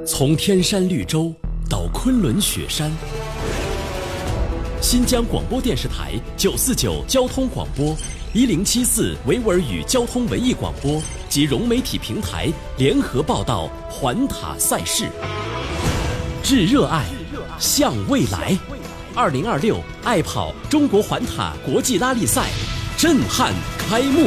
从天山绿洲到昆仑雪山，新疆广播电视台949交通广播、1074维吾尔语交通文艺广播及融媒体平台联合报道环塔赛事。致热爱，向未来。2026爱跑中国环塔国际拉力赛震撼开幕。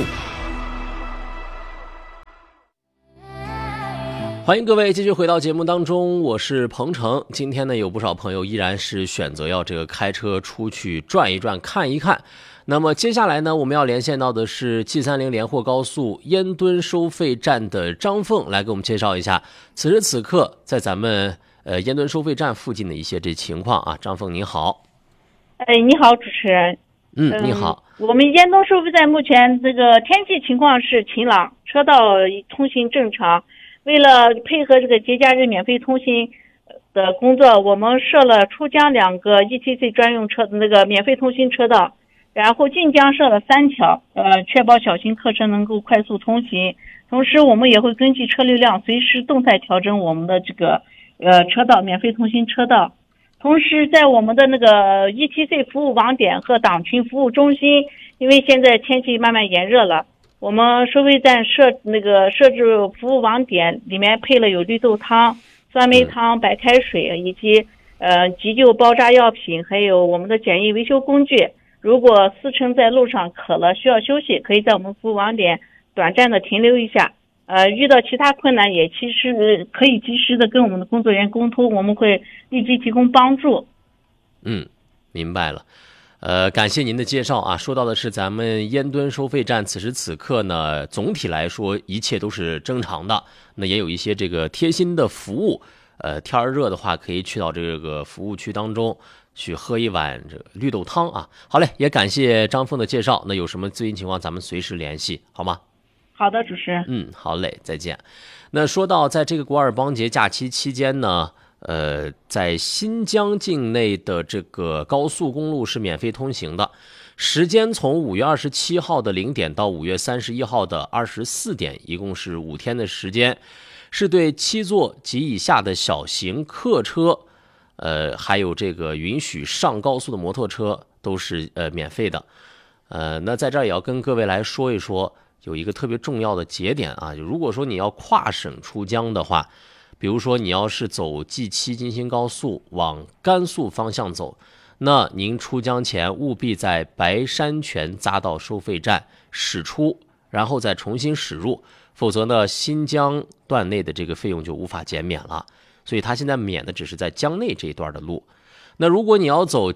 欢迎各位继续回到节目当中，我是鹏程。今天呢，有不少朋友依然是选择要这个开车出去转一转、看一看。那么接下来呢，我们要连线到的是 G30连霍高速烟墩收费站的张凤，来给我们介绍一下此时此刻在咱们烟墩收费站附近的一些这情况啊。张凤你好。 你好，主持人。 你好。 我们烟墩收费站目前这个天气情况是晴朗，车道通行正常。为了配合这个节假日免费通行的工作，我们设了出江2个 ETC 专用车那个免费通行车道，然后进江设了3条，确保小型客车能够快速通行。同时，我们也会根据车流量随时动态调整我们的这个车道免费通行车道。同时，在我们的那个 ETC 服务网点和党群服务中心，因为现在天气慢慢炎热了，我们收费站设置服务网点里面配了有绿豆汤、酸梅汤、白开水以及急救包扎药品，还有我们的简易维修工具。如果司乘在路上渴了需要休息，可以在我们服务网点短暂的停留一下。遇到其他困难也其实可以及时的跟我们的工作人员沟通，我们会立即提供帮助。 明白了。感谢您的介绍啊。说到的是咱们烟墩收费站，此时此刻呢，总体来说一切都是正常的。那也有一些这个贴心的服务，天儿热的话，可以去到这个服务区当中去喝一碗这个绿豆汤啊。好嘞，也感谢张凤的介绍。那有什么咨询情况，咱们随时联系，好吗？ 好的，主持人。 好嘞，再见。那说到在这个古尔邦节假期期间呢，在新疆境内的这个高速公路是免费通行的，时间从5月27号的0点到5月31号的24点，一共是5天的时间，是对7座及以下的小型客车，还有这个允许上高速的摩托车都是免费的。那在这儿也要跟各位来说一说，有一个特别重要的节点啊，就如果说你要跨省出江的话，比如说你要是走 G7 京新高速往甘肃方向走，那您出江前务必在白山泉匝道收费站驶出，然后再重新驶入，否则呢新疆段内的这个费用就无法减免了。所以它现在免的只是在江内这一段的路。那如果你要走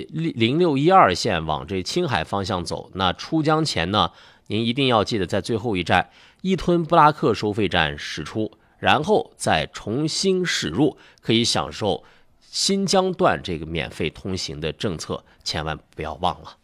G0612 线往这青海方向走，那出江前呢，您一定要记得在最后一站伊吞布拉克收费站驶出，然后再重新驶入，可以享受新疆段这个免费通行的政策，千万不要忘了。